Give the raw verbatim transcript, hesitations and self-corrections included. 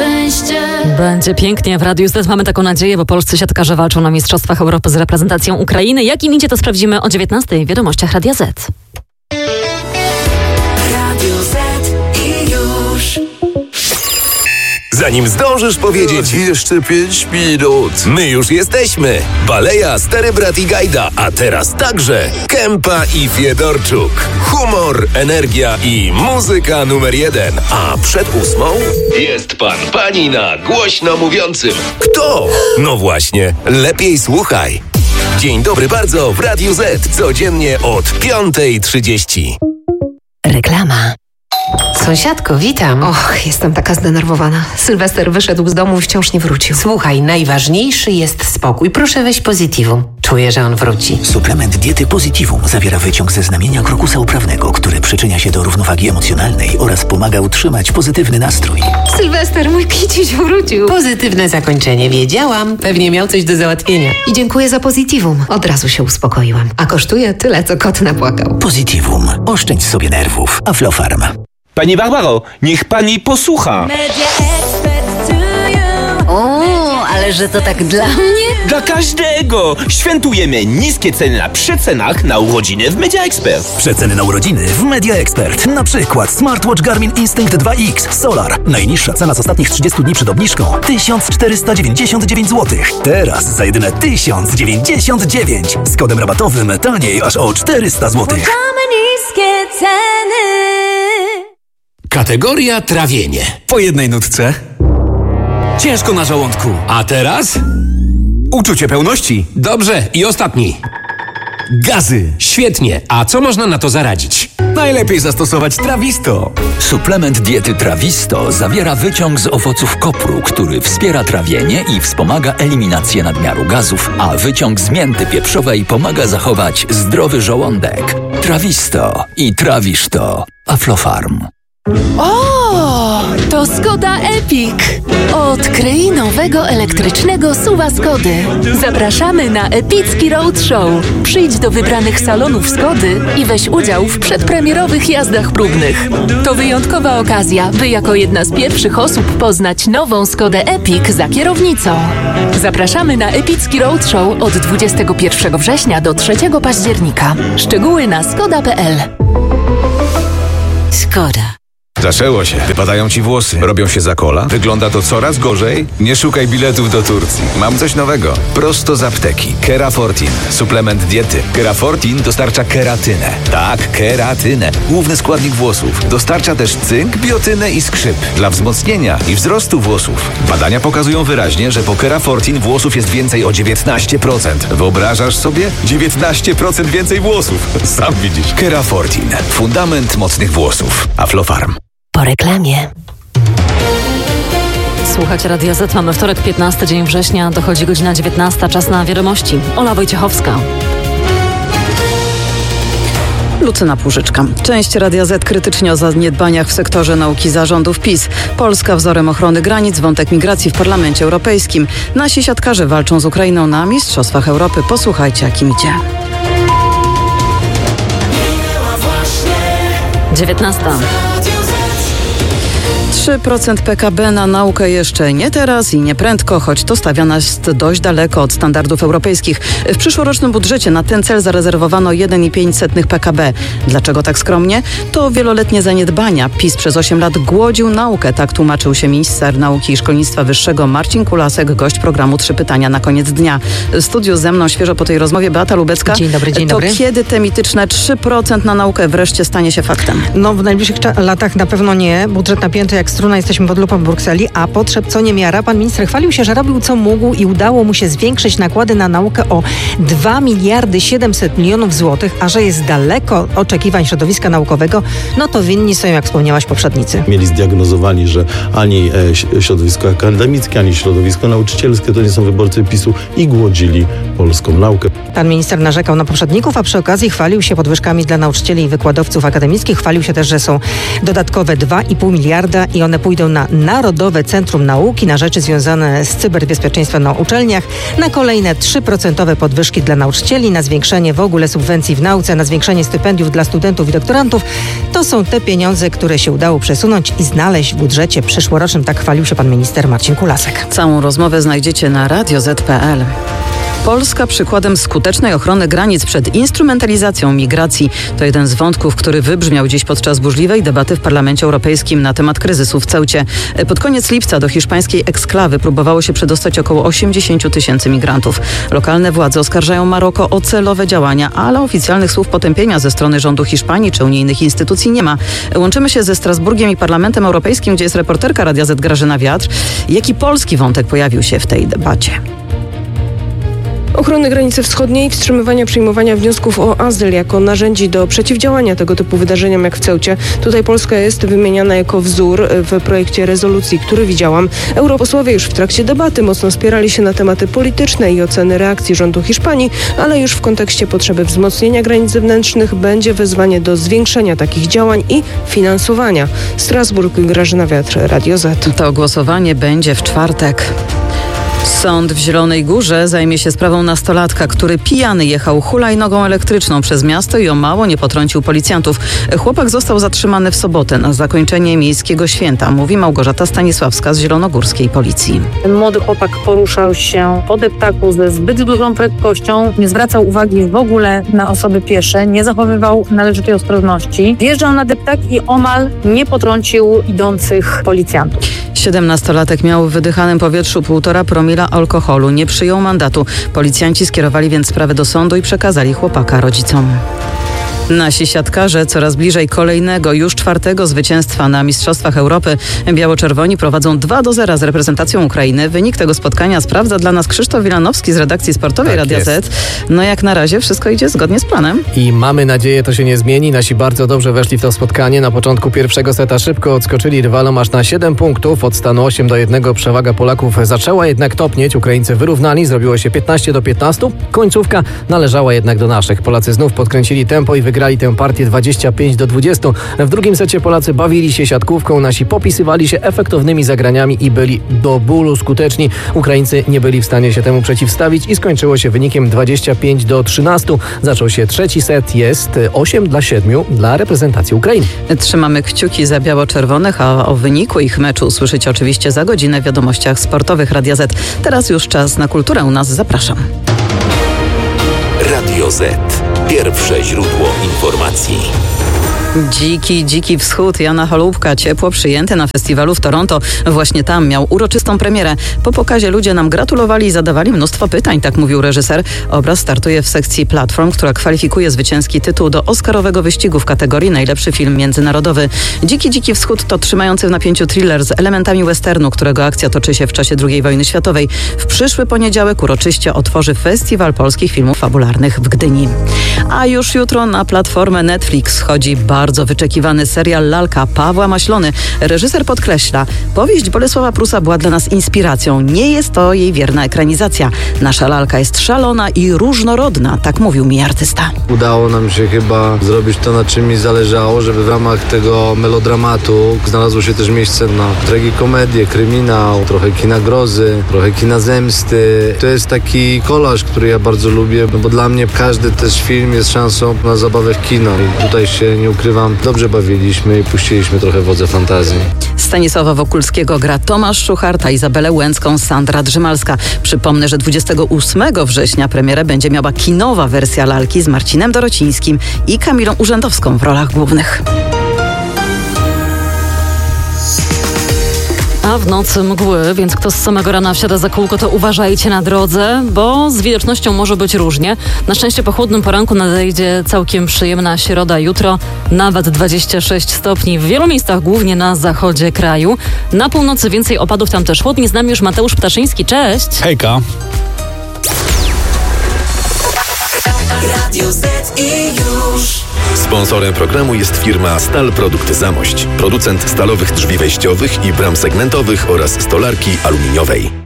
szczęście. Będzie pięknie w Radiu Z. Mamy taką nadzieję, bo polscy siatkarze walczą na Mistrzostwach Europy z reprezentacją Ukrainy. Jak im idzie, to sprawdzimy o dziewiętnastej w Wiadomościach Radia Z. Radio Z i już. Zanim zdążysz powiedzieć jeszcze pięć minut, my już jesteśmy. Baleja, Stary Brat i Gajda, a teraz także Kępa i Fiedorczuk. Humor, energia i muzyka numer jeden. A przed ósmą jest pan, pani na głośno mówiącym. Kto? No właśnie, lepiej słuchaj. Dzień dobry bardzo w Radiu Z, codziennie od piątej trzydzieści. Reklama. Sąsiadko, witam. Och, jestem taka zdenerwowana. Sylwester wyszedł z domu i wciąż nie wrócił. Słuchaj, najważniejszy jest spokój. Proszę weź Positivum. Czuję, że on wróci. Suplement diety Positivum zawiera wyciąg ze znamienia krokusa uprawnego, który przyczynia się do równowagi emocjonalnej oraz pomaga utrzymać pozytywny nastrój. Sylwester, mój kiciuś wrócił. Pozytywne zakończenie. Wiedziałam. Pewnie miał coś do załatwienia. I dziękuję za Positivum. Od razu się uspokoiłam. A kosztuje tyle, co kot napłakał. Positivum. Oszczędź sobie nerwów. Aflofarm. Pani Barbaro, niech pani posłucha. O, ale że to tak dla mnie? Dla każdego! Świętujemy niskie ceny na przecenach na urodziny w Media Expert. Przeceny na urodziny w Media Expert. Na przykład smartwatch Garmin Instinct dwa X Solar. Najniższa cena z ostatnich trzydziestu dni przed obniżką tysiąc czterysta dziewięćdziesiąt dziewięć złotych. Teraz za jedyne tysiąc dziewięćdziesiąt dziewięć. Z kodem rabatowym taniej aż o czterysta złotych. Niskie ceny. Kategoria trawienie. Po jednej nutce. Ciężko na żołądku. A teraz? Uczucie pełności. Dobrze, i ostatni. Gazy. Świetnie. A co można na to zaradzić? Najlepiej zastosować Trawisto. Suplement diety Trawisto zawiera wyciąg z owoców kopru, który wspiera trawienie i wspomaga eliminację nadmiaru gazów, a wyciąg z mięty pieprzowej pomaga zachować zdrowy żołądek. Trawisto i trawisz to. Aflofarm. O, to Skoda Epic. Odkryj nowego elektrycznego suwa Skody. Zapraszamy na epicki roadshow. Przyjdź do wybranych salonów Skody i weź udział w przedpremierowych jazdach próbnych. To wyjątkowa okazja, by jako jedna z pierwszych osób poznać nową Skodę Epic za kierownicą. Zapraszamy na epicki roadshow od dwudziestego pierwszego września do trzeciego października. Szczegóły na skoda kropka p l. Skoda. Zaczęło się. Wypadają ci włosy. Robią się za kola. Wygląda to coraz gorzej. Nie szukaj biletów do Turcji. Mam coś nowego. Prosto z apteki. Kerafortin. Suplement diety. Kerafortin dostarcza keratynę. Tak, keratynę. Główny składnik włosów. Dostarcza też cynk, biotynę i skrzyp. Dla wzmocnienia i wzrostu włosów. Badania pokazują wyraźnie, że po Kerafortin włosów jest więcej o dziewiętnaście procent. Wyobrażasz sobie? dziewiętnaście procent więcej włosów. Sam widzisz. Kerafortin. Fundament mocnych włosów. Aflofarm. Po reklamie. Słuchajcie Radia Z. Mamy wtorek, piętnasty dzień września. Dochodzi godzina dziewiętnasta. Czas na wiadomości. Ola Wojciechowska. Lucyna Płużyczka. Część Radia Z krytycznie o zaniedbaniach w sektorze nauki zarządów PiS. Polska wzorem ochrony granic, wątek migracji w Parlamencie Europejskim. Nasi siatkarze walczą z Ukrainą na Mistrzostwach Europy. Posłuchajcie, jak im idzie. dziewiętnasta. trzy procent P K B na naukę jeszcze nie teraz i nie prędko, choć to stawia nas dość daleko od standardów europejskich. W przyszłorocznym budżecie na ten cel zarezerwowano jeden i pięć dziesiątych P K B. Dlaczego tak skromnie? To wieloletnie zaniedbania. PiS przez osiem lat głodził naukę, tak tłumaczył się minister nauki i szkolnictwa wyższego Marcin Kulasek, gość programu Trzy pytania na koniec dnia. W studiu ze mną świeżo po tej rozmowie Beata Lubecka. Dzień dobry, dzień to dobry. Kiedy te mityczne trzy procent na naukę wreszcie stanie się faktem? No w najbliższych cza- latach na pewno nie. Budżet napięty jak struna, jesteśmy pod lupą Brukseli, a potrzeb co niemiara. Pan minister chwalił się, że robił co mógł i udało mu się zwiększyć nakłady na naukę o dwa miliardy siedemset milionów złotych, a że jest daleko oczekiwań środowiska naukowego, no to winni są, jak wspomniałaś, poprzednicy. Mieli zdiagnozowani, że ani e, środowisko akademickie, ani środowisko nauczycielskie to nie są wyborcy PiSu i głodzili polską naukę. Pan minister narzekał na poprzedników, a przy okazji chwalił się podwyżkami dla nauczycieli i wykładowców akademickich. Chwalił się też, że są dodatkowe dwa i pół miliarda i i one pójdą na Narodowe Centrum Nauki, na rzeczy związane z cyberbezpieczeństwem na uczelniach, na kolejne trzy procent podwyżki dla nauczycieli, na zwiększenie w ogóle subwencji w nauce, na zwiększenie stypendiów dla studentów i doktorantów. To są te pieniądze, które się udało przesunąć i znaleźć w budżecie przyszłorocznym. Tak chwalił się pan minister Marcin Kulasek. Całą rozmowę znajdziecie na radio zet kropka pe el. Polska przykładem skutecznej ochrony granic przed instrumentalizacją migracji. To jeden z wątków, który wybrzmiał dziś podczas burzliwej debaty w Parlamencie Europejskim na temat kryzysu w Ceucie. Pod koniec lipca do hiszpańskiej eksklawy próbowało się przedostać około osiemdziesiąt tysięcy migrantów. Lokalne władze oskarżają Maroko o celowe działania, ale oficjalnych słów potępienia ze strony rządu Hiszpanii czy unijnych instytucji nie ma. Łączymy się ze Strasburgiem i Parlamentem Europejskim, gdzie jest reporterka Radia Z Grażyna Wiatr. Jaki polski wątek pojawił się w tej debacie? Ochrony granicy wschodniej, wstrzymywania przyjmowania wniosków o azyl jako narzędzi do przeciwdziałania tego typu wydarzeniom jak w Ceucie. Tutaj Polska jest wymieniana jako wzór w projekcie rezolucji, który widziałam. Europosłowie już w trakcie debaty mocno spierali się na tematy polityczne i oceny reakcji rządu Hiszpanii, ale już w kontekście potrzeby wzmocnienia granic zewnętrznych będzie wezwanie do zwiększenia takich działań i finansowania. Strasburg, Grażyna Wiatr, Radio Z. To głosowanie będzie w czwartek. Sąd w Zielonej Górze zajmie się sprawą nastolatka, który pijany jechał hulajnogą elektryczną przez miasto i o mało nie potrącił policjantów. Chłopak został zatrzymany w sobotę na zakończenie miejskiego święta, mówi Małgorzata Stanisławska z zielonogórskiej policji. Ten młody chłopak poruszał się po deptaku ze zbyt dużą prędkością, nie zwracał uwagi w ogóle na osoby piesze, nie zachowywał należytej ostrożności. Wjeżdżał na deptak i omal nie potrącił idących policjantów. Siedemnastolatek miał w wydychanym powietrzu półtora promila alkoholu. Nie przyjął mandatu. Policjanci skierowali więc sprawę do sądu i przekazali chłopaka rodzicom. Nasi siatkarze coraz bliżej kolejnego, już czwartego zwycięstwa na Mistrzostwach Europy. Biało-czerwoni prowadzą dwa do zera z reprezentacją Ukrainy. Wynik tego spotkania sprawdza dla nas Krzysztof Wilanowski z redakcji sportowej tak Radia jest. Z. No jak na razie wszystko idzie zgodnie z planem. I mamy nadzieję, to się nie zmieni. Nasi bardzo dobrze weszli w to spotkanie. Na początku pierwszego seta szybko odskoczyli rywalom aż na siedem punktów. Od stanu osiem do jednego przewaga Polaków zaczęła jednak topnieć. Ukraińcy wyrównali, zrobiło się piętnaście do piętnastu. Końcówka należała jednak do naszych. Polacy znów podkręcili tempo i wygrali tę partię dwadzieścia pięć do dwudziestu. W drugim secie Polacy bawili się siatkówką, nasi popisywali się efektownymi zagraniami i byli do bólu skuteczni. Ukraińcy nie byli w stanie się temu przeciwstawić i skończyło się wynikiem dwadzieścia pięć do trzynastu. Zaczął się trzeci set, jest osiem do siedmiu dla reprezentacji Ukrainy. Trzymamy kciuki za biało-czerwonych, a o wyniku ich meczu usłyszycie oczywiście za godzinę w wiadomościach sportowych Radia Z. Teraz już czas na kulturę. U nas zapraszam. Radio Z. Pierwsze źródło informacji. Dziki, dziki wschód Jana Holubka, ciepło przyjęty na festiwalu w Toronto. Właśnie tam miał uroczystą premierę. Po pokazie ludzie nam gratulowali i zadawali mnóstwo pytań, tak mówił reżyser. Obraz startuje w sekcji Platform, która kwalifikuje zwycięski tytuł do oscarowego wyścigu w kategorii najlepszy film międzynarodowy. Dziki, dziki wschód to trzymający w napięciu thriller z elementami westernu, którego akcja toczy się w czasie drugiej wojny światowej. W przyszły poniedziałek uroczyście otworzy Festiwal Polskich Filmów Fabularnych w Gdyni. A już jutro na platformę Netflix chodzi bardzo wyczekiwany serial Lalka Pawła Maślony. Reżyser podkreśla, powieść Bolesława Prusa była dla nas inspiracją. Nie jest to jej wierna ekranizacja. Nasza lalka jest szalona i różnorodna, tak mówił mi artysta. Udało nam się chyba zrobić to, na czym mi zależało, żeby w ramach tego melodramatu znalazło się też miejsce na tragikomedię, kryminał, trochę kina grozy, trochę kina zemsty. To jest taki kolaż, który ja bardzo lubię, no bo dla mnie każdy też film jest szansą na zabawę w kino i tutaj się nie ukrywam, dobrze bawiliśmy i puściliśmy trochę wodze fantazji. Stanisława Wokulskiego gra Tomasz Szucharta, Izabelę Łęcką, Sandra Drzymalska. Przypomnę, że dwudziestego ósmego września premierę będzie miała kinowa wersja Lalki z Marcinem Dorocińskim i Kamilą Urzędowską w rolach głównych. A w nocy mgły, więc kto z samego rana wsiada za kółko, to uważajcie na drodze, bo z widocznością może być różnie. Na szczęście po chłodnym poranku nadejdzie całkiem przyjemna środa. Jutro nawet dwadzieścia sześć stopni w wielu miejscach, głównie na zachodzie kraju. Na północy więcej opadów, tam też chłodnie. Z nami już Mateusz Ptaszyński. Cześć! Hejka! Radio Z i już. Sponsorem programu jest firma Stal Produkty Zamość, producent stalowych drzwi wejściowych i bram segmentowych oraz stolarki aluminiowej.